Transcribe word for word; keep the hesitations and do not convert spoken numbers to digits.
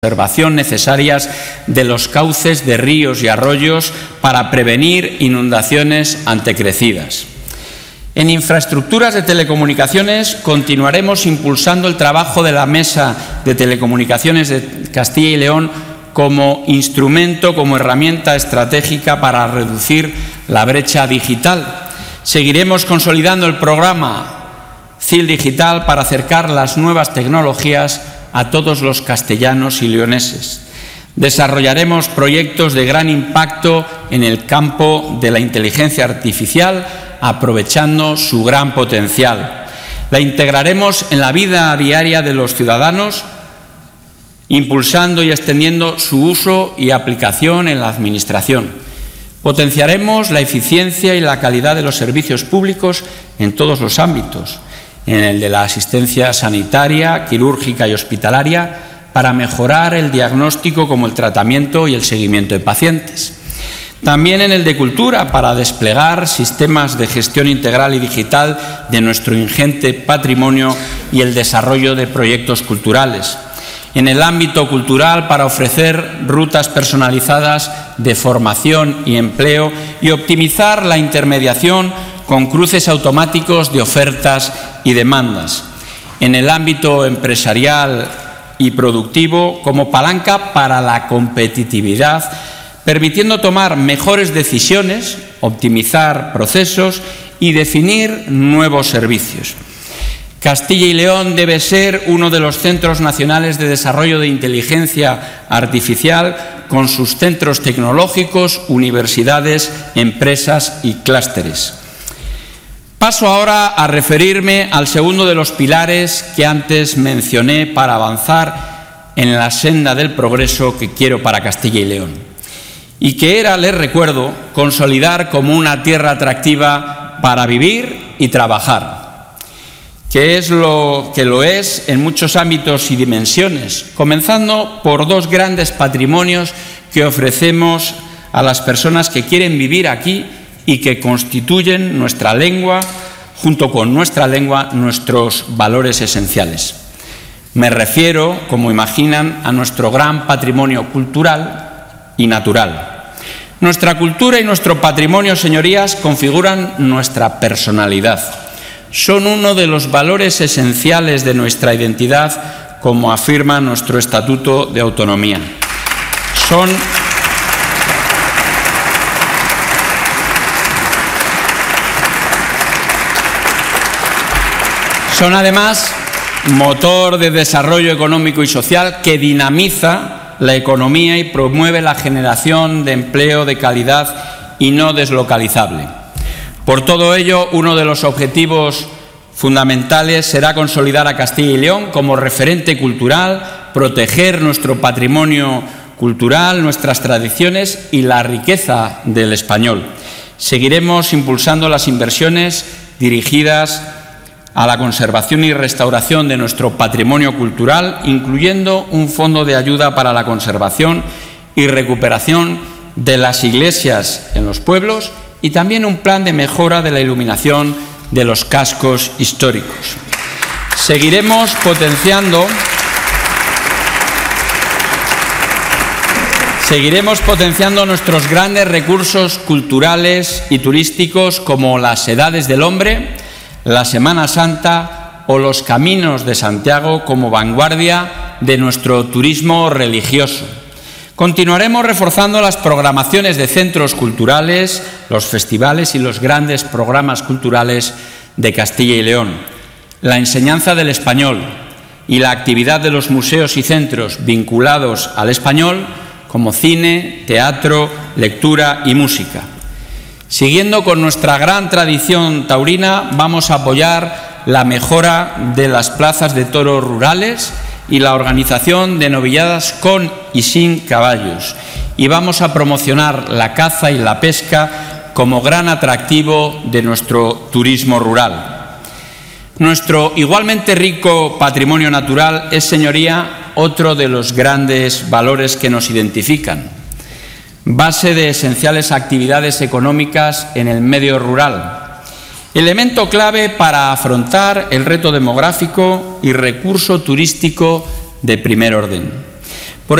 conservación necesarias de los cauces de ríos y arroyos para prevenir inundaciones antecrecidas. En infraestructuras de telecomunicaciones continuaremos impulsando el trabajo de la Mesa de Telecomunicaciones de Castilla y León como instrumento, como herramienta estratégica para reducir la brecha digital. Seguiremos consolidando el programa C I L Digital para acercar las nuevas tecnologías a todos los castellanos y leoneses. Desarrollaremos proyectos de gran impacto en el campo de la inteligencia artificial, aprovechando su gran potencial. La integraremos en la vida diaria de los ciudadanos, impulsando y extendiendo su uso y aplicación en la Administración. Potenciaremos la eficiencia y la calidad de los servicios públicos en todos los ámbitos, en el de la asistencia sanitaria, quirúrgica y hospitalaria, para mejorar el diagnóstico como el tratamiento y el seguimiento de pacientes. También en el de cultura, para desplegar sistemas de gestión integral y digital de nuestro ingente patrimonio y el desarrollo de proyectos culturales. En el ámbito cultural, para ofrecer rutas personalizadas de formación y empleo y optimizar la intermediación con cruces automáticos de ofertas y demandas. En el ámbito empresarial y productivo, como palanca para la competitividad, permitiendo tomar mejores decisiones, optimizar procesos y definir nuevos servicios. Castilla y León debe ser uno de los centros nacionales de desarrollo de inteligencia artificial, con sus centros tecnológicos, universidades, empresas y clústeres. Paso ahora a referirme al segundo de los pilares que antes mencioné para avanzar en la senda del progreso que quiero para Castilla y León, y que era, les recuerdo, consolidar como una tierra atractiva para vivir y trabajar, que es lo que lo es en muchos ámbitos y dimensiones, comenzando por dos grandes patrimonios que ofrecemos a las personas que quieren vivir aquí y que constituyen nuestra lengua, junto con nuestra lengua, nuestros valores esenciales. Me refiero, como imaginan, a nuestro gran patrimonio cultural y natural. Nuestra cultura y nuestro patrimonio, señorías, configuran nuestra personalidad. Son uno de los valores esenciales de nuestra identidad, como afirma nuestro Estatuto de Autonomía. Son Son además motor de desarrollo económico y social que dinamiza la economía y promueve la generación de empleo de calidad y no deslocalizable. Por todo ello, uno de los objetivos fundamentales será consolidar a Castilla y León como referente cultural, proteger nuestro patrimonio cultural, nuestras tradiciones y la riqueza del español. Seguiremos impulsando las inversiones dirigidas a la conservación y restauración de nuestro patrimonio cultural, incluyendo un fondo de ayuda para la conservación y recuperación de las iglesias en los pueblos y también un plan de mejora de la iluminación de los cascos históricos. Seguiremos potenciando, seguiremos potenciando nuestros grandes recursos culturales y turísticos como las Edades del Hombre, la Semana Santa o los Caminos de Santiago como vanguardia de nuestro turismo religioso. Continuaremos reforzando las programaciones de centros culturales, los festivales y los grandes programas culturales de Castilla y León, la enseñanza del español y la actividad de los museos y centros vinculados al español, como cine, teatro, lectura y música. Siguiendo con nuestra gran tradición taurina, vamos a apoyar la mejora de las plazas de toros rurales y la organización de novilladas con y sin caballos. Y vamos a promocionar la caza y la pesca como gran atractivo de nuestro turismo rural. Nuestro igualmente rico patrimonio natural es, señoría, otro de los grandes valores que nos identifican, base de esenciales actividades económicas en el medio rural, elemento clave para afrontar el reto demográfico y recurso turístico de primer orden.